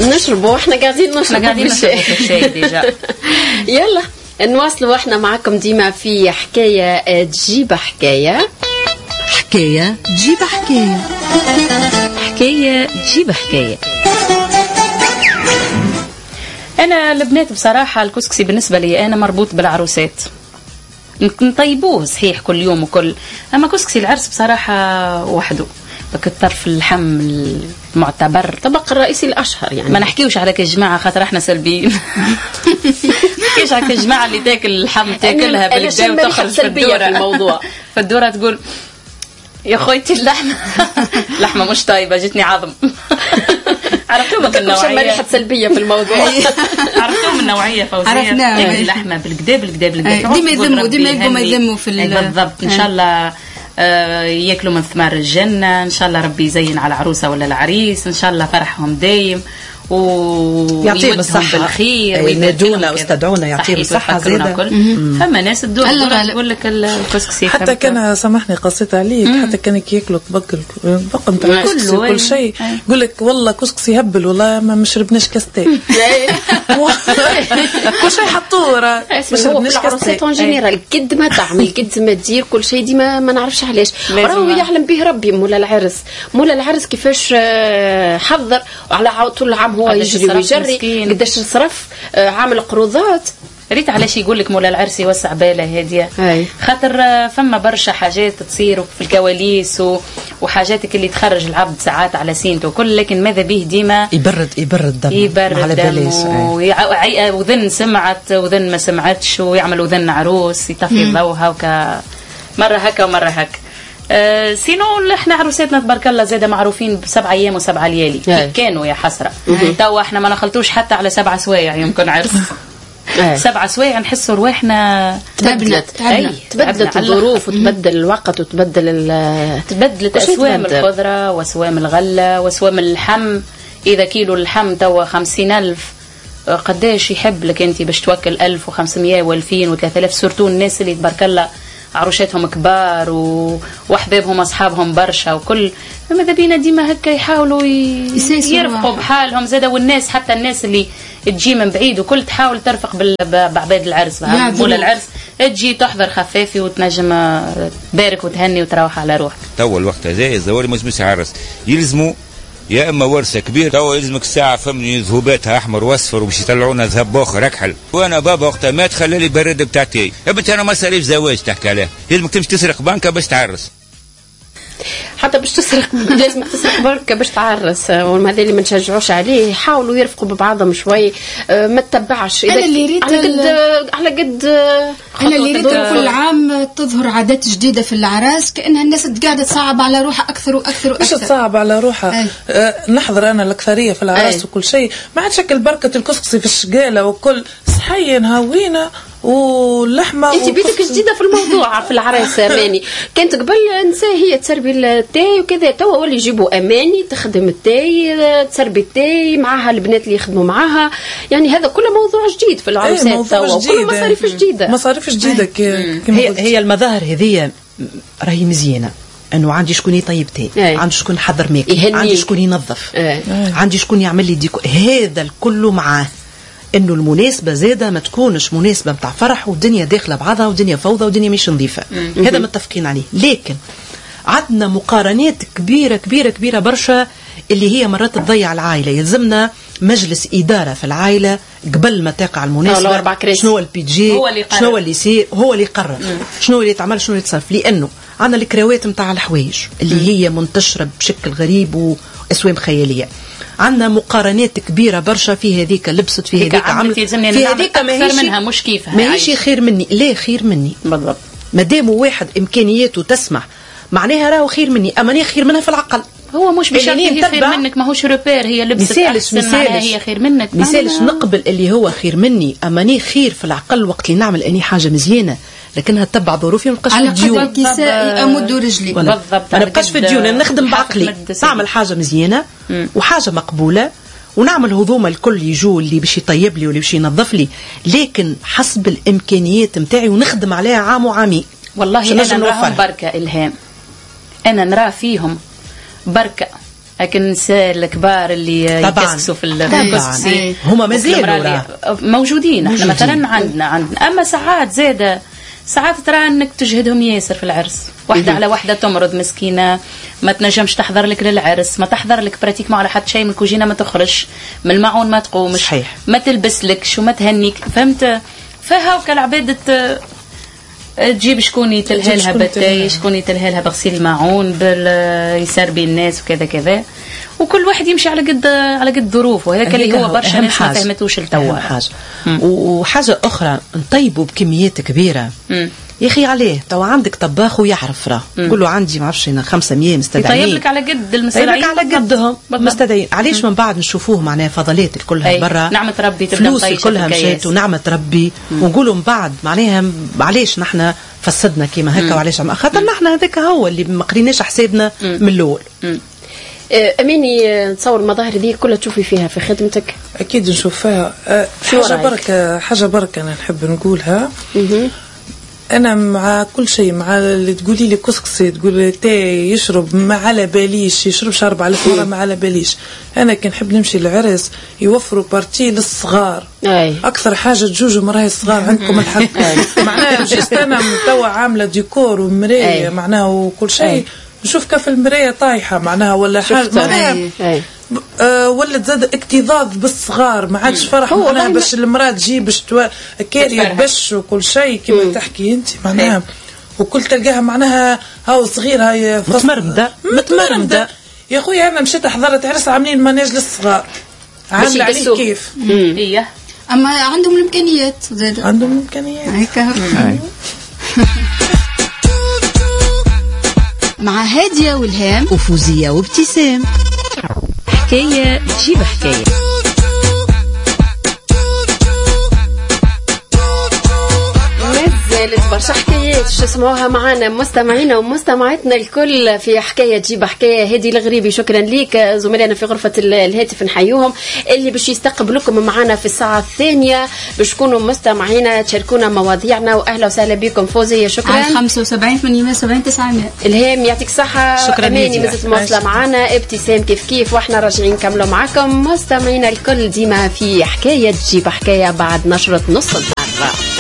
نشربوا احنا قاعدين نشربوا الشاي ديجا. يلا نواصلوا احنا معكم ديما في حكاية تجيب حكاية. حكاية تجيب حكاية. حكاية تجيب حكاية. أنا البنات بصراحة الكسكسي بالنسبة لي أنا مربوط بالعروسات، نطيبوه صحيح كل يوم وكل، أما كسكسي العرس بصراحة وحده بكتر في اللحم المعتبر، الطبق الرئيسي الأشهر يعني. ما نحكيوش على كجماعة خاطر احنا سلبيين. نحكيش على كجماعة اللي تاكل اللحم تاكلها بالكدا وتخرج في الدورة في الموضوع. فالدورة تقول يا خويتي اللحمة مش طيبة جتني عظم. عرفتوا من النوعية ريحة سلبية في الموضوع. عرفتوا من النوعية فوزية. عرفنا اللحمة بالكدا ديما يذموا في بالضبط. إن شاء الله ياكلوا من ثمار الجنة، إن شاء الله ربي يزين على العروسة ولا العريس، إن شاء الله فرحهم دايم ويعطيهم الصحة بالخير وينادونا واستدعونا يعطيهم الصحة زيادة. فما ناس تدور تقول لك الكسكسي حتى كان سامحني قصيت عليك حتى كانك ياكلوا طبق نتاع الكسكسي وكل شيء يقول لك والله كسكسي هبل والله ما شربناش كاستي. كل شيء حطوه ما شربناش كاستي. اون جينيرال قد ما تعمل قد ما تدير كل شيء ديما ما نعرفش علاش راهو يعلم به ربي. مولا العرس كيفاش حضر وعلى طول العام هو يجري ويجري قداش الصرف عامل قروضات. ريت علاش يقول لك مولا العرس يوسع باله هاديه خاطر فما برشا حاجات تصير في الكواليس وحاجاتك اللي تخرج العبد ساعات على سينته وكل، لكن ماذا به ديما يبرد دم وذن سمعت وذن ما سمعتش ويعمل وذن عروس يطفي ضوها مرة هكا ومرة هكا. سينو احنا عروساتنا تبارك الله زاده معروفين ب7 أيام و7 ليالي كانوا يا حسره. توا احنا ما نخلطوش حتى على 7 سوايع يمكن عرس. 7 سوايع نحسوا رواحنا تبدلت الظروف وتبدل الوقت تبدلت أسوام الخضرة وأسوام الغلة وأسوام اللحم. إذا كيلو اللحم توا 50,000 قداش يحب لك أنت باش توكل 1500 و2000 و3000 سورتو الناس اللي تبارك الله عروشاتهم كبار وأحبابهم أصحابهم برشا وكل. فماذا بينا ديما هكا يحاولوا يرفقوا بحالهم زادا، والناس حتى الناس اللي تجي من بعيد وكل تحاول ترفق بعباد العرس مولا العرس تجي تحضر خفافي وتنجم تبارك وتهني وتروح على روحك. توا الوقت هذا الزواري مش عرس يلزموا يا اما ورثه كبير توا يلزمك الساعه فهمني ذهوباتها احمر واصفر وباش يطلعونا ذهب اخر اكحل. وانا بابا وقتها مات خلى لي برد بتاعتي يا بنت انا مصاريف زواج تحكي عليها لازمك تمشي تسرق بنكه باش تعرس. حتى باش تسرق لازمك تسرق بركة باش تعرس. وهذا اللي ما نشجعوش عليه. يحاولوا يرفقوا ببعضهم شوي ما تتبعش. انا اللي ريت على قد انا اللي ريت كل عام تظهر عادات جديده في العراس كانها الناس قاعده تصعب على روحها اكثر واكثر مش تصعب على روحها. نحضر انا الاكثريه في العراس وكل شيء ما عاد شكل بركه الكسكسي في الشقاله وكل صحيه هاوينه واللحمه. انت بيدك جديده في الموضوع في العراس اماني. كانت قبل نساء هي تسربي التاي وكذا، توا ولا يجيبوا اماني تخدم التاي تسربي التاي معها البنات اللي يخدموا معها. يعني هذا كله موضوع جديد في العروسات توا وكل مصاريف جديده هي المظاهر هذه راهي مزيانه انه عندي شكون يطيب تاي عندي شكون يحضر ماكل عندي شكون ينظف عندي شكون يعمل لي ديكو. هذا الكل معاه انه المناسبه زاده ما تكونش مناسبه متاع فرح والدنيا داخله بعضها ودنيا فوضى ودنيا مش نظيفه. هذا متفقين عليه. لكن عندنا مقارنات كبيره كبيره كبيره برشا اللي هي مرات تضيع العائله. يلزمنا مجلس اداره في العائله قبل ما تقع المناسبه. شنو البيجي شنو اللي يصير هو اللي يقرر شنو اللي يتعمل شنو اللي يتصرف. لانه عندنا الكراوات متاع الحوايج اللي هي منتشره بشكل غريب واسوام خياليه. عندنا مقارنات كبيره برشا في هذيك لبست في هذيك عملت في هذيك اكثر منها مش كيفها ماهيش خير مني. لا خير مني بالضبط. مادام واحد امكانياته تسمح معناها راهو خير مني. اما انا خير منها في العقل. هو مش بشرط هي خير منك ماهوش روبير. هي لبست احسن معناها هي خير منك. مثالش نقبل اللي هو خير مني. اما انا خير في العقل وقت اللي نعمل اني حاجه مزيانه لكنها تتبع ظروفي ما نبقاش في الديون. على قدر كيساء امد رجلي بالضبط. ما نبقاش في الديون. انا نخدم بعقلي نعمل حاجه مزيانه وحاجه مقبوله ونعمل هذوما الكل يجوا اللي باش يطيب لي واللي باش ينظف لي لكن حسب الامكانيات نتاعي ونخدم عليها عام وعامين. والله انا نراهم بركه الهام. انا نرى فيهم بركه لكن النساء الكبار اللي يكسكسوا في الكسكسي هما مازالوا موجودين. احنا مثلا عندنا اما ساعات ترى انك تجهدهم ياسر في العرس، واحدة على واحدة تمرض مسكينة، ما تنجمش تحضر لك للعرس، ما تحضر لك براتيك ما على حد شيء من الكوجينة، ما تخرج من المعون، ما تقومش صحيح. ما تلبس لك وما تهنيك، فهمت؟ فهاو كالعبادة تجيب شكون يتلهلها بالتاي، شكون يتلهلها بغسيل الماعون يسربي الناس وكذا كذا، وكل واحد يمشي على قد ظروفه. وهذا اللي هو برشا ناس ما فهمتوش التوا. وحاجه اخرى نطيبوا بكميات كبيره. يا اخي عليه تو عندك طباخ ويعرف راه قول له عندي ما عرفش 500 مستدعين، يطيب لك على قد المستدعين، على قدهم مستدعين. علاش من بعد نشوفوه معناها فضلات كلها برا، نعمه ربي تبدا فلوس كلها مشات ونعمه ربي، ونقولوا من بعد معناها علاش نحن فسدنا كيما هكا، وعلاش خاطر نحن هذاك هو اللي ما قريناش حسابنا من الاول. أميني، نتصور المظاهر دي كلها تشوفي فيها في خدمتك؟ أكيد نشوف فيها. حاجة بركة أنا نحب نقولها. أنا مع كل شيء، مع اللي تقولي لي كسكسي، تقول تاي يشرب ما على باليش، يشرب 4000 مرة ما على باليش. أنا كان نحب نمشي للعرس يوفروا بارتي للصغار. أكثر حاجة تجوجوا مراهي الصغار عندكم الحق. معناها جيست أنا توا عاملة ديكور ومراية معناها وكل شيء، نشوف كيف المراية طايحة معناها ولا حاجة معناها ولا تزاد اكتظاظ بالصغار، ما عادش فرح معناها باش المرأة تجي باش كارية بش وكل شيء كما تحكي انت معناها، وكل تلقاها معناها هاو صغير هاي متمرمدة. يا خويا انا مشيت حضرت عرس عاملين مناج للصغار، عامله عليه كيف هي، اما عندهم الامكانيات زاد، عندهم الامكانيات هيك. مع هادية والهام وفوزية وابتسام، حكاية تجيب حكاية. مازالت برشا حكايات شو اسموها معنا مستمعينا ومستمعاتنا الكل في حكاية تجيب حكاية. هادي الغريبي شكرا ليك زملائنا في غرفة الهاتف، نحيوهم اللي باش يستقبلوكم معنا في الساعة الثانية باش تكونوا مستمعينا تشاركونا مواضيعنا. واهلا وسهلا بكم. فوزية شكرا. 75 870 900. الهام يعطيك الصحة. شكرا. أماني مازلت مواصلة معنا. ابتسام كيف واحنا راجعين نكملوا معكم مستمعينا الكل ديما في حكاية تجيب حكاية بعد نشرة نص النهار.